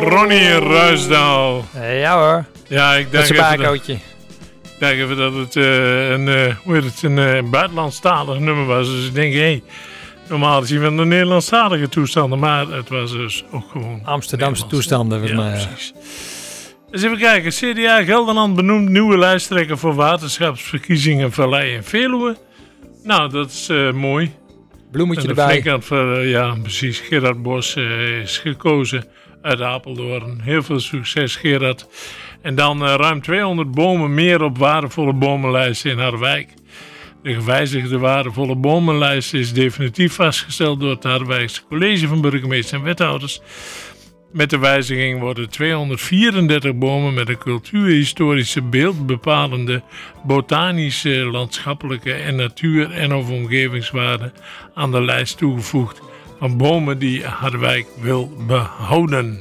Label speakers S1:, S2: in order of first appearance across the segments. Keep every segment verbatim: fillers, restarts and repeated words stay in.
S1: Ronnie Ruisdaal.
S2: Ja hoor.
S1: Ja, ik
S2: Dat
S1: denk
S2: is een
S1: even, dat,
S2: baarkootje.
S1: ik denk even dat het uh, een, uh, hoe heet het, een uh, buitenlandstalig nummer was. Dus ik denk, hé, hey, normaal zien we de Nederlandstalige toestanden. Maar het was dus ook gewoon
S2: Amsterdamse toestanden.
S1: Ja,
S2: mij.
S1: precies. Eens even kijken. C D A Gelderland benoemt nieuwe lijsttrekker voor waterschapsverkiezingen Vallei en Veluwe. Nou, dat is uh, mooi.
S2: Bloemetje
S1: en de
S2: erbij.
S1: Kant van, uh, ja, precies. Gerard Bos uh, is gekozen uit Apeldoorn. Heel veel succes, Gerard. En dan uh, ruim tweehonderd bomen meer op waardevolle bomenlijsten in Harderwijk. De gewijzigde waardevolle bomenlijst is definitief vastgesteld door het Harderwijkse College van Burgemeester en Wethouders. Met de wijziging worden tweehonderdvierendertig bomen met een cultuurhistorische, beeldbepalende, botanische, landschappelijke en natuur- en of omgevingswaarde aan de lijst toegevoegd van bomen die Harderwijk wil behouden.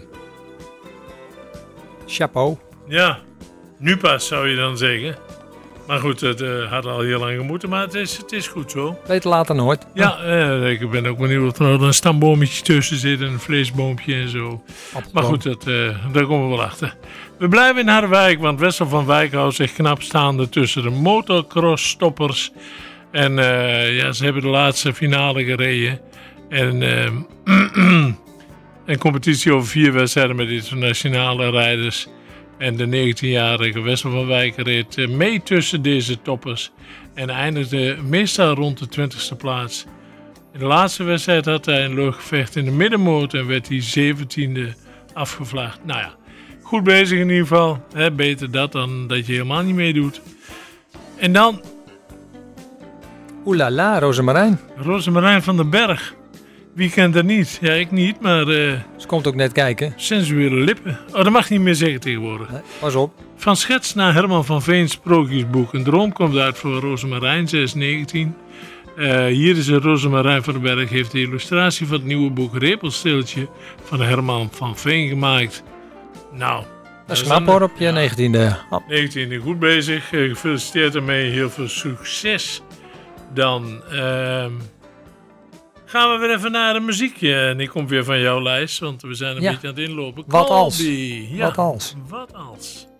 S2: Chapeau.
S1: Ja, nu pas zou je dan zeggen. Maar goed, het uh, had al heel lang gemoeten, maar het is, het is goed zo.
S2: Beter later nooit.
S1: Ja, uh, ik ben ook benieuwd of er nog een stamboompje tussen zit en een vleesboompje en zo.
S2: Absoluut.
S1: Maar goed, dat, uh, daar komen we wel achter. We blijven in Harderwijk, want Wessel van Wijk houdt zich knap staande tussen de motocross-stoppers. En uh, ja, ze hebben de laatste finale gereden. En uh, een competitie over vier wedstrijden met internationale rijders. En de negentienjarige Wessel van Wijk reed mee tussen deze toppers en eindigde meestal rond de twintigste plaats. In de laatste wedstrijd had hij een luchtgevecht in de middenmoot en werd hij zeventiende afgevlaagd. Nou ja, goed bezig in ieder geval. Hè, beter dat dan dat je helemaal niet meedoet. En dan...
S2: Oelala, Rozemarijn.
S1: Rozemarijn van den Berg. Wie kent dat niet? Ja, ik niet, maar... Uh,
S2: Ze komt ook net kijken.
S1: Sensuele lippen. Oh, dat mag je niet meer zeggen tegenwoordig.
S2: Nee, pas op.
S1: Van schets naar Herman van Veen's sprookjesboek. Een droom komt uit voor Rozemarijn, zes negentien. Uh, hier is een Rozemarijn van den Berg. Heeft de illustratie van het nieuwe boek Repelsteeltje van Herman van Veen gemaakt. Nou.
S2: Dat is knap hoor, op je ja, negentiende. Oh.
S1: negentiende, goed bezig. Uh, gefeliciteerd ermee. Heel veel succes. Dan... Uh, gaan we weer even naar een muziekje. En die komt weer van jouw lijst, want we zijn een ja. beetje aan het inlopen.
S2: Wat
S1: Colby.
S2: als?
S1: Ja.
S2: Wat als?
S1: Wat als?